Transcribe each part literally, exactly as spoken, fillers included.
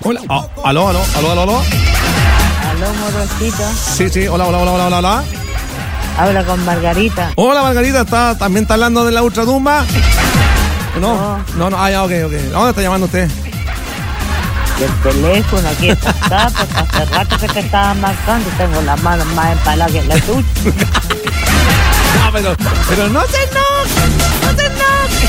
Hola. Oh, aló, aló, aló, aló, aló. Aló, morosito. Sí, sí, hola, hola, hola, hola, hola, hola. Habla con Margarita. Hola, Margarita, ¿está, ¿también está hablando de la ultratumba? No, No. no, no, ah, ya, ok, ok. ¿A dónde está llamando usted? Del teléfono, aquí está, porque hace rato que te estaba marcando y tengo las manos más empaladas que la tuya. No, pero, pero no se enoje, no se enoje.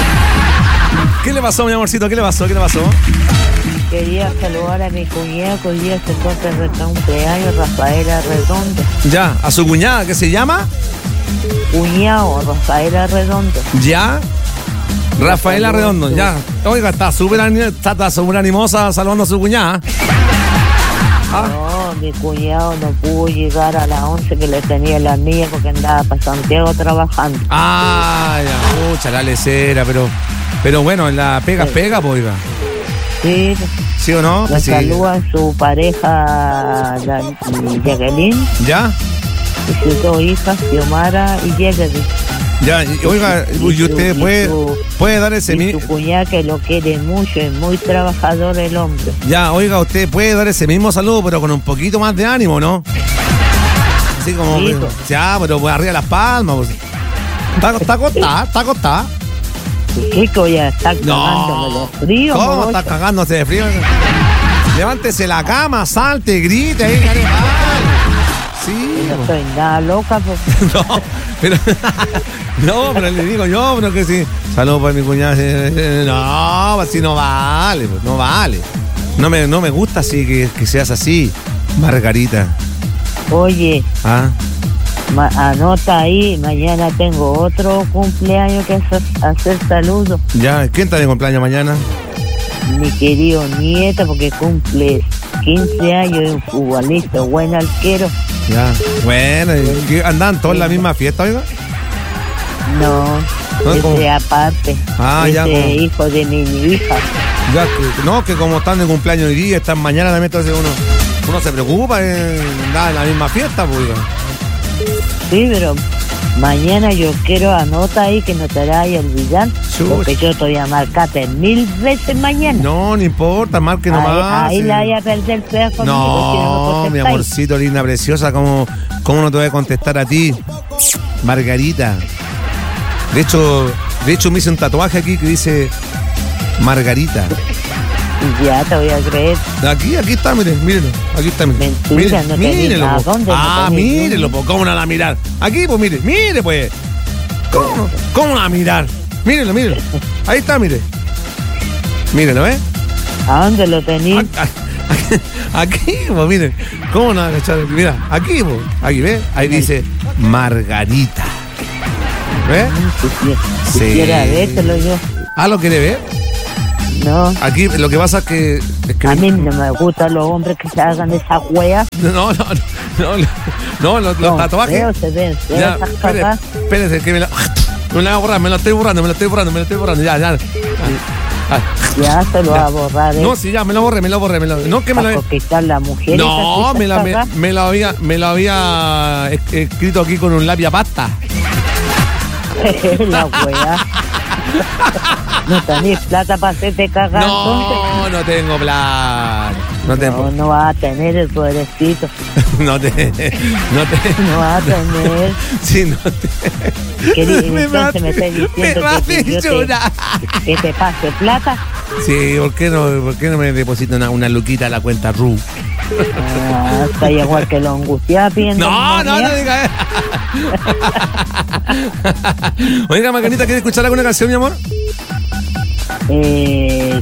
¿Qué le pasó, mi amorcito? ¿Qué le pasó? ¿Qué le pasó? Quería saludar a mi cuñada que hoy día se corta el cumpleaños, Rafaela Redondo. Ya, a su cuñada, ¿qué se llama? Cuñado, Rafaela Redondo. Ya. Rafaela Redondo, ya. Oiga, está súper está, está súper animosa saludando a su cuñada. Ah. No, mi cuñado no pudo llegar a las once que le tenía la mía porque andaba para Santiago trabajando. Ah, ya, mucha la lecera, pero, pero bueno, en la pega, sí. pega, pues, oiga. Sí. ¿Sí o no? Le Sí. saluda a su pareja, la, Jacqueline. ¿Ya? Y sus dos hijas, Xiomara y Jacqueline. Ya, y, oiga, y, y usted su, puede, y su, puede dar ese y mismo. su cuñada que lo quiere mucho, es muy trabajador el hombre. Ya, oiga, usted puede dar ese mismo saludo, pero con un poquito más de ánimo, ¿no? Así como. Sí, pues, ya, pero pues arriba las palmas. Pues. Está, está acostada, está acostada. ¿Qué que voy a estar cagándome No. los fríos? ¿Cómo morocho? está cagándose de frío? Levántese la cama, salte, grite ahí, care mal. Sí. No soy nada loca, pues. No, pero. No, pero le digo yo, pero que sí. Saludos para mi cuñada. No, así no vale, pues, no vale. No me, no me gusta así que, que seas así, Margarita. Oye, ¿Ah? ma- anota ahí, mañana tengo otro cumpleaños que hacer, hacer saludos. Ya, ¿quién está de cumpleaños mañana? Mi querido nieto, porque cumple quince años, es un futbolista, buen arquero. Ya. Bueno, ¿y ¿andan todos en la misma fiesta, oiga? No, No, ese ¿cómo? aparte. Ah, ese ya, como- hijo de mi hija. Ya, que, no, que como están de cumpleaños hoy día, están mañana también, entonces uno, uno se preocupa en andar en la misma fiesta, pues, oiga. Sí, pero mañana yo quiero, anota ahí que no te vayas a olvidar, Chuch. porque yo te voy a marcarte mil veces mañana. No, no importa, marque nomás. Ahí, ahí sí. la vaya a perder fea conmigo. si No, me mi contestáis. amorcito, linda, preciosa, ¿cómo, ¿cómo no te voy a contestar a ti? Margarita. De hecho, de hecho me hice un tatuaje aquí que dice Margarita. Ya te voy a creer. Aquí, aquí está, mire, mírelo. Aquí está, mire. Mentira, no te vi. mírelo, ¿A po. dónde no Ah, te vi? mírelo, po. ¿Cómo no la va a mirar? Aquí, pues, mire, mire, pues. ¿Cómo, no- ¿Cómo no la va a mirar? Mírelo, mírelo. Ahí está, mire. Mírelo, ¿eh? ¿A dónde lo tenís? Aquí, aquí, pues, mire. ¿Cómo no va a cachar? Mira, aquí, pues. Aquí, ¿ves? Ahí dice Margarita. ¿Ves? Sí. Quisiera vértelo yo. Ah, ¿lo quiere ver? No, Aquí lo que pasa es que... Es que a mí no me gustan los hombres que se hagan esa hueá. No, no, no, no, no, no, los, los No, tatuajes... feos se ven, feos Ya, esas espere, cagadas. espérese, que me la... Me la voy a borrar, me la estoy borrando, me la estoy borrando, me la estoy borrando, ya, ya. Ah, Ya se lo ya. va a borrar. ¿eh? No, sí, ya, me la borré, me la borré, me la... No, que me Para la... conquistar la mujer. No, me la, me, me la había, me la había es- escrito aquí con un lápiz a pasta. La hueá. No tenés plata para hacerte cagar. entonces. No, no tengo plan. No tengo... No, no vas a tener el poderecito. No te... No te... No vas a tener. Sí, no te... Querido, Me va- entonces me estás me diciendo va a que, que yo hacer te, llorar. que te pase plata. Sí, ¿por qué no, por qué no me depositan una, una luquita a la cuenta R U? Ah, está igual que lo angustia pidiendo. No, no, no diga eso. Oiga, Margarita, ¿quieres escuchar alguna canción, mi amor? Eh,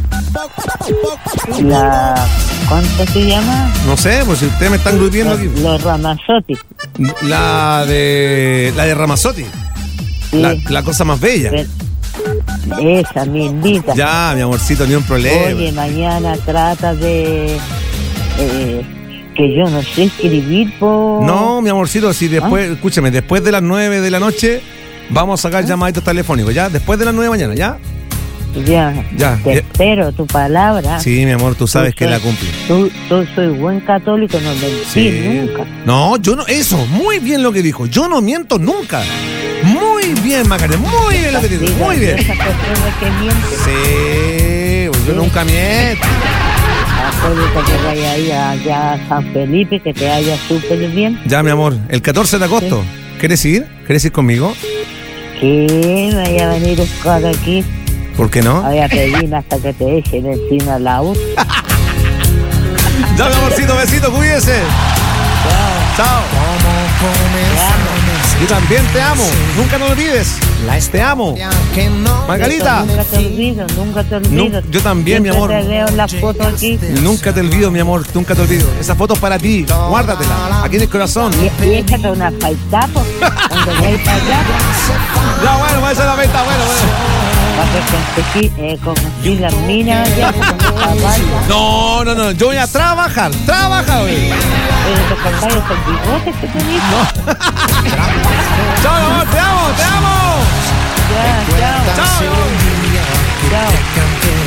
la. ¿Cuánto se llama? No sé, pues si ustedes me están grupiendo Los, aquí. los Ramazzotti. La de. La de Ramazzotti. Sí. La, la cosa más bella. Pero- esa, mi invita. Ya, mi amorcito, ni un problema. Oye, mañana trata de. Eh, que yo no sé escribir por. No, mi amorcito, si después, escúcheme, después de las nueve de la noche vamos a sacar llamaditos telefónicos, ¿ya? Después de las nueve de la mañana, ¿ya? Ya, Ya, te ya. espero tu palabra. Sí, mi amor, tú sabes Tú que la soy- cumplí. Tú, tú soy buen católico, no mentí nunca. No, yo no, eso, muy bien lo que dijo. Yo no miento nunca. Muy bien, Macarena, muy bien lo que dijo, muy bien. Esa persona que miente. Sí, pues yo nunca miento. acuérdate que vaya ahí allá a San Felipe, que te vaya súper bien. Ya, mi amor, el catorce de agosto. Sí. ¿Quieres ir? ¿Quieres ir conmigo? ¿Qué? Me vaya a venir a buscar aquí. ¿Por qué no? Voy a pedir hasta que te echen encima la U. Ya, mi amorcito, besito, cuídese. Chao. Chao. Yo también te amo. Nunca me olvides. Te amo. Margarita. Nunca te olvido, nunca te olvido. No, yo también, Siempre mi amor. Te veo las fotos aquí. Nunca te olvido, mi amor. Nunca te olvido. Esa foto es para ti. Guárdatela. Aquí en el corazón. Y, y échate una faitapo. Cuando voy para allá. Ya, bueno, va a ser la venta. Bueno, bueno. Para que conseguí, eh, conseguí las minas ya. No, no, no. Yo voy a trabajar. Trabajar, güey. Pero te contáis esos bigotes que tenés. No. Chao, mi amor. Te amo, te amo. Ya, chao. Chao. Chao.